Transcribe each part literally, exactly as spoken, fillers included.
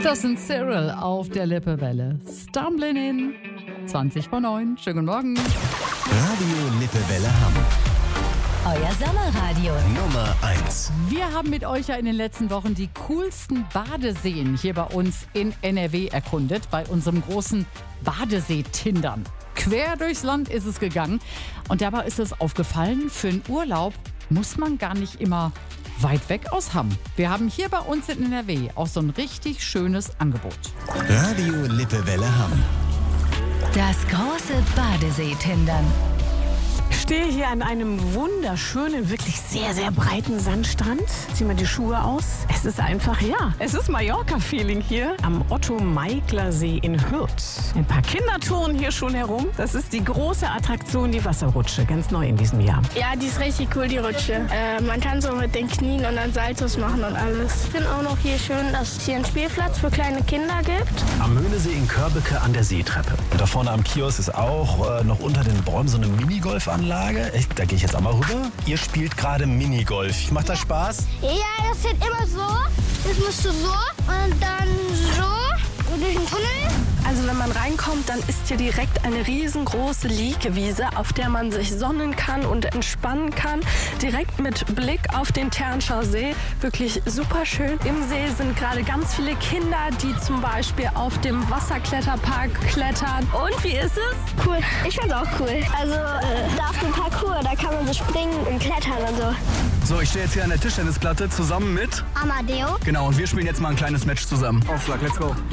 Das sind Cyril auf der Lippewelle. Stumbling in zwanzig vor neun. Schönen guten Morgen. Radio Lippewelle Hamm. Euer Sommerradio. Nummer eins. Wir haben mit euch ja in den letzten Wochen die coolsten Badeseen hier bei uns in N R W erkundet, bei unserem großen Badesee-Tindern. Quer durchs Land ist es gegangen und dabei ist es aufgefallen, für einen Urlaub muss man gar nicht immer weit weg aus Hamm. Wir haben hier bei uns in N R W auch so ein richtig schönes Angebot. Radio Lippewelle Hamm. Das große Badesee-Tindern. Ich stehe hier an einem wunderschönen, wirklich sehr, sehr breiten Sandstrand. Zieh mal die Schuhe aus. Es ist einfach, ja, es ist Mallorca-Feeling hier am Otto-Meikler-See in Hürth. Ein paar Kinder touren hier schon herum. Das ist die große Attraktion, die Wasserrutsche, ganz neu in diesem Jahr. Ja, die ist richtig cool, die Rutsche. Äh, man kann so mit den Knien und dann Saltos machen und alles. Ich finde auch noch hier schön, dass es hier einen Spielplatz für kleine Kinder gibt. Am Möhnesee in Körbecke an der Seetreppe. Und da vorne am Kiosk ist auch äh, noch unter den Bäumen so eine Minigolfanlage. Echt, da gehe ich jetzt auch mal rüber. Ihr spielt gerade Minigolf. Macht das Spaß? Ja, das geht immer so. Das musst du so und dann so und durch den Tunnel. Also wenn man reinkommt, dann ist hier direkt eine riesengroße Liegewiese, auf der man sich sonnen kann und entspannen kann. Direkt mit Blick auf den Ternscher See. Wirklich super schön. Im See sind gerade ganz viele Kinder, die zum Beispiel auf dem Wasserkletterpark klettern. Und wie ist es? Cool. Ich find's auch cool. Also äh, da auf dem Parcours, da kann man so springen und klettern und so. So, ich stehe jetzt hier an der Tischtennisplatte zusammen mit Amadeo. Genau, und wir spielen jetzt mal ein kleines Match zusammen. Aufschlag, let's go.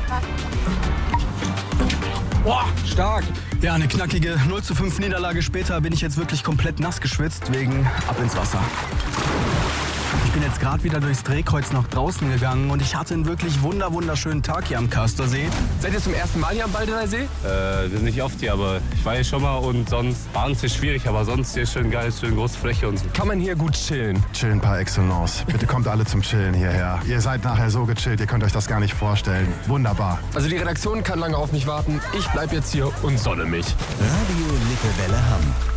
Boah, stark. Ja, eine knackige null zu fünf Niederlage später bin ich jetzt wirklich komplett nass geschwitzt, wegen ab ins Wasser. Ich bin jetzt gerade wieder durchs Drehkreuz nach draußen gegangen und ich hatte einen wirklich wunder wunderschönen Tag hier am Kastersee. Seid ihr zum ersten Mal hier am Baldener See? Äh, wir sind nicht oft hier, aber ich war hier schon mal und sonst baden ist schwierig, aber sonst hier ist schön geil, schön große Fläche und so. Kann man hier gut chillen? Chillen par excellence. Bitte kommt alle zum Chillen hierher. Ihr seid nachher so gechillt, ihr könnt euch das gar nicht vorstellen. Wunderbar. Also die Redaktion kann lange auf mich warten. Ich bleib jetzt hier und sonne mich. Radio Lippewelle Hamm.